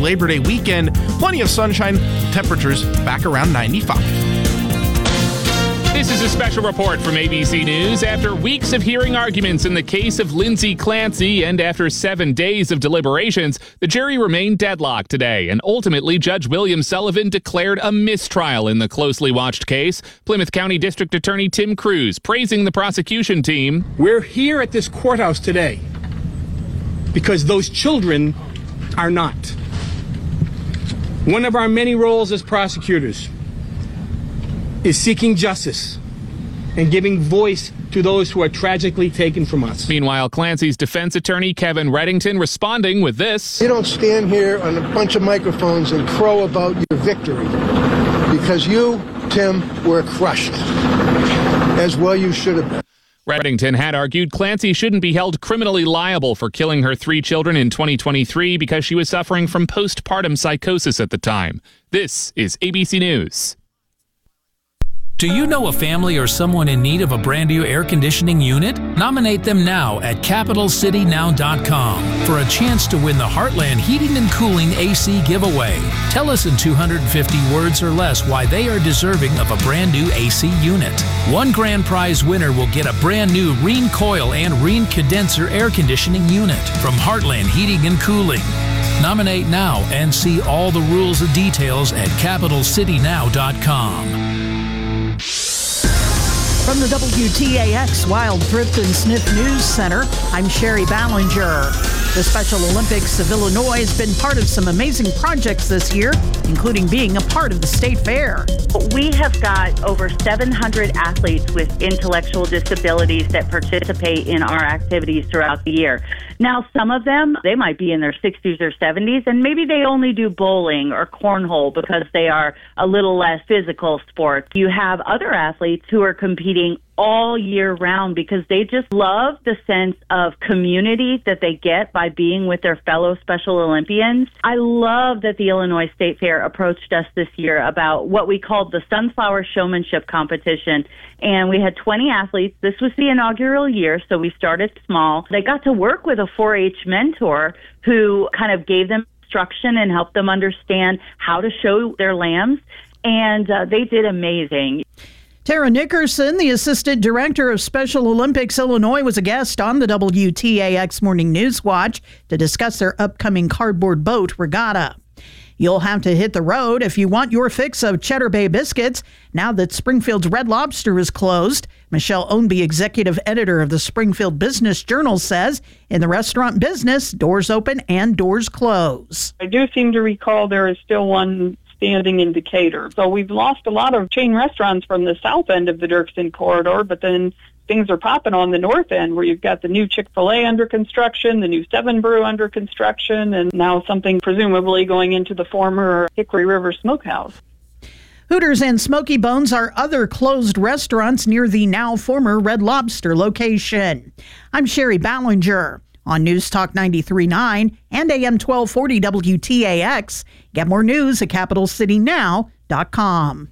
Labor Day weekend. Plenty of sunshine, temperatures back around 95. This is a special report from ABC News. After weeks of hearing arguments in the case of Lindsay Clancy and after 7 days of deliberations, the jury remained deadlocked today, and ultimately Judge William Sullivan declared a mistrial in the closely watched case. Plymouth County District Attorney Tim Cruz praising the prosecution team. We're here at this courthouse today because those children are not. One of our many roles as prosecutors is seeking justice and giving voice to those who are tragically taken from us. Meanwhile, Clancy's defense attorney, Kevin Reddington, responding with this. You don't stand here on a bunch of microphones and crow about your victory, because you, Tim, were crushed, as well you should have been. Reddington had argued Clancy shouldn't be held criminally liable for killing her 3 children in 2023 because she was suffering from postpartum psychosis at the time. This is ABC News. Do you know a family or someone in need of a brand new air conditioning unit? Nominate them now at CapitalCityNow.com for a chance to win the Heartland Heating and Cooling AC giveaway. Tell us in 250 words or less why they are deserving of a brand new AC unit. One grand prize winner will get a brand new Rheem Coil and Rheem Condenser air conditioning unit from Heartland Heating and Cooling. Nominate now and see all the rules and details at CapitalCityNow.com. From the WTAX Wild Thrift and Sniff News Center, I'm Sherry Ballinger. The Special Olympics of Illinois has been part of some amazing projects this year, including being a part of the state fair. We have got over 700 athletes with intellectual disabilities that participate in our activities throughout the year. Now, some of them, they might be in their 60s or 70s, and maybe they only do bowling or cornhole because they are a little less physical sports. You have other athletes who are competing all year round because they just love the sense of community that they get by being with their fellow Special Olympians. I love that the Illinois State Fair approached us this year about what we called the Sunflower Showmanship Competition. And we had 20 athletes. This was the inaugural year, so we started small. They got to work with a 4-H mentor who kind of gave them instruction and helped them understand how to show their lambs. And they did amazing. Tara Nickerson, the Assistant Director of Special Olympics Illinois, was a guest on the WTAX Morning News Watch to discuss their upcoming cardboard boat regatta. You'll have to hit the road if you want your fix of Cheddar Bay biscuits now that Springfield's Red Lobster is closed. Michelle Ownby, executive editor of the Springfield Business Journal, says in the restaurant business, doors open and doors close. I do seem to recall there is still one standing in Decatur. So we've lost a lot of chain restaurants from the south end of the Dirksen corridor, but then things are popping on the north end where you've got the new Chick-fil-A under construction, the new Seven Brew under construction, and now something presumably going into the former Hickory River Smokehouse. Hooters and Smoky Bones are other closed restaurants near the now former Red Lobster location. I'm Sherry Ballinger. On News Talk 93.9 and AM 1240 WTAX. Get more news at CapitalCityNow.com.